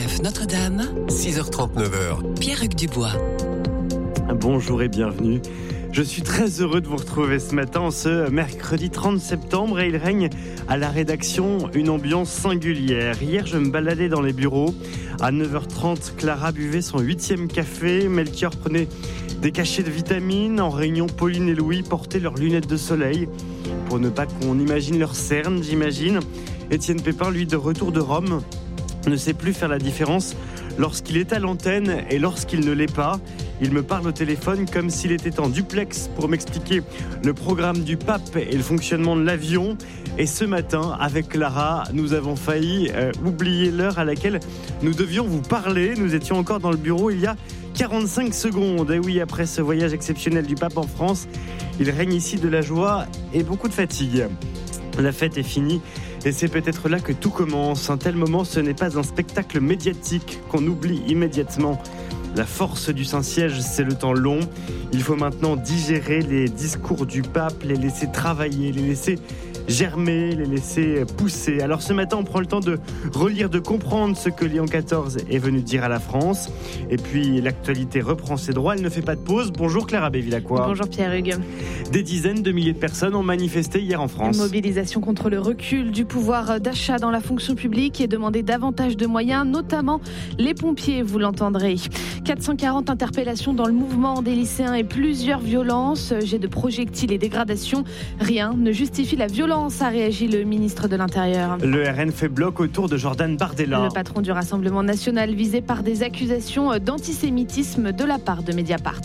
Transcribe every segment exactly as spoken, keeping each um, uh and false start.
neuf Notre-Dame, six heures trente-neuf. Pierre-Hugues Dubois. Bonjour et bienvenue. Je suis très heureux de vous retrouver ce matin, ce mercredi trente septembre, et il règne à la rédaction une ambiance singulière. Hier, je me baladais dans les bureaux. À neuf heures trente, Clara buvait son huitième café. Melchior prenait des cachets de vitamines. En réunion, Pauline et Louis portaient leurs lunettes de soleil pour ne pas qu'on imagine leurs cernes, j'imagine. Étienne Pépin, lui, de retour de Rome, ne sait plus faire la différence lorsqu'il est à l'antenne et lorsqu'il ne l'est pas. Il me parle au téléphone comme s'il était en duplex pour m'expliquer le programme du pape et le fonctionnement de l'avion. Et ce matin, avec Clara, nous avons failli euh, oublier l'heure à laquelle nous devions vous parler. Nous étions encore dans le bureau il y a quarante-cinq secondes. Et oui, après ce voyage exceptionnel du pape en France, il règne ici de la joie et beaucoup de fatigue. La fête est finie et c'est peut-être là que tout commence. Un tel moment, ce n'est pas un spectacle médiatique qu'on oublie immédiatement. La force du Saint-Siège, c'est le temps long. Il faut maintenant digérer les discours du pape, les laisser travailler, les laisser germer, les laisser pousser. Alors ce matin, on prend le temps de relire, de comprendre ce que Léon quatorze est venu dire à la France. Et puis l'actualité reprend ses droits, elle ne fait pas de pause. Bonjour Clara Bévilacqua. Bonjour Pierre-Hugues. Des dizaines de milliers de personnes ont manifesté hier en France. Une mobilisation contre le recul du pouvoir d'achat dans la fonction publique et demander davantage de moyens, notamment les pompiers, vous l'entendrez. quatre cent quarante interpellations dans le mouvement des lycéens et plusieurs violences, jets de projectiles et dégradations. Rien ne justifie la violence, a réagi le ministre de l'Intérieur. Le R N fait bloc autour de Jordan Bardella. Le patron du Rassemblement national visé par des accusations d'antisémitisme de la part de Mediapart.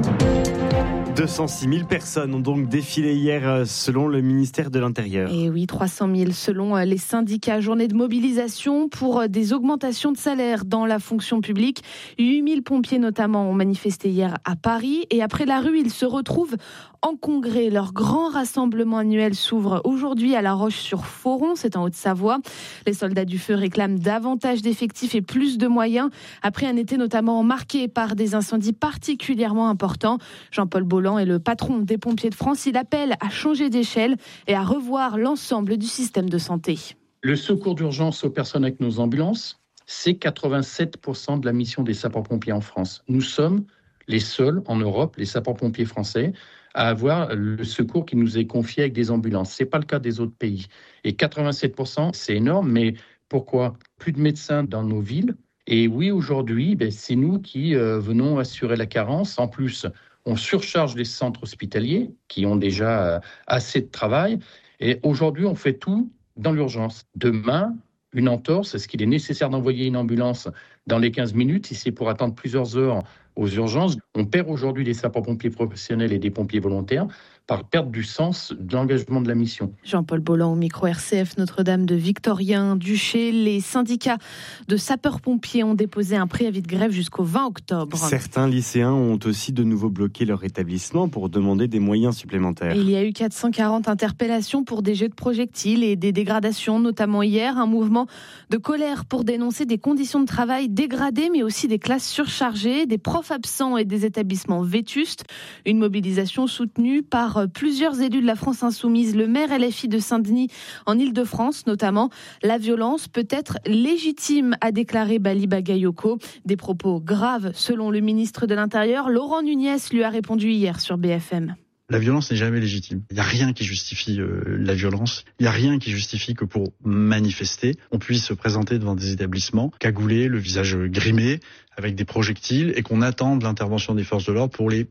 deux cent six mille personnes ont donc défilé hier selon le ministère de l'Intérieur. Et oui, trois cent mille selon les syndicats. Journée de mobilisation pour des augmentations de salaire dans la fonction publique. huit mille pompiers notamment ont manifesté hier à Paris. Et après la rue, ils se retrouvent en congrès. Leur grand rassemblement annuel s'ouvre aujourd'hui à La Roche-sur-Foron, c'est en Haute-Savoie. Les soldats du feu réclament davantage d'effectifs et plus de moyens. Après un été notamment marqué par des incendies particulièrement importants. Jean-Paul Bolland est le patron des pompiers de France. Il appelle à changer d'échelle et à revoir l'ensemble du système de santé. Le secours d'urgence aux personnes avec nos ambulances, c'est quatre-vingt-sept pour cent de la mission des sapeurs-pompiers en France. Nous sommes les seuls en Europe, les sapeurs-pompiers français, à avoir le secours qui nous est confié avec des ambulances. Ce n'est pas le cas des autres pays. Et quatre-vingt-sept pour cent, c'est énorme, mais pourquoi ? Plus de médecins dans nos villes. Et oui, aujourd'hui, ben, c'est nous qui euh, venons assurer la carence. En plus, on surcharge les centres hospitaliers qui ont déjà euh, assez de travail. Et aujourd'hui, on fait tout dans l'urgence. Demain, une entorse, est-ce qu'il est nécessaire d'envoyer une ambulance dans les quinze minutes si c'est pour attendre plusieurs heures aux urgences? On perd aujourd'hui des sapeurs-pompiers professionnels et des pompiers volontaires par perte du sens de l'engagement de la mission. Jean-Paul Bolland au micro R C F Notre-Dame de Victorien Duché. Les syndicats de sapeurs-pompiers ont déposé un préavis de grève jusqu'au vingt octobre. Certains lycéens ont aussi de nouveau bloqué leur établissement pour demander des moyens supplémentaires. Il y a eu quatre cent quarante interpellations pour des jets de projectiles et des dégradations, notamment hier. Un mouvement de colère pour dénoncer des conditions de travail dégradées, mais aussi des classes surchargées, des profs absents et des établissements vétustes. Une mobilisation soutenue par plusieurs élus de la France Insoumise, le maire L F I de Saint-Denis en Ile-de-France notamment. La violence peut être légitime, a déclaré Bali Bagayoko. Des propos graves selon le ministre de l'Intérieur. Laurent Nunez lui a répondu hier sur B F M. La violence n'est jamais légitime. Il n'y a rien qui justifie euh, la violence. Il n'y a rien qui justifie que pour manifester, on puisse se présenter devant des établissements cagoulés, le visage grimé, avec des projectiles, et qu'on attende l'intervention des forces de l'ordre pour les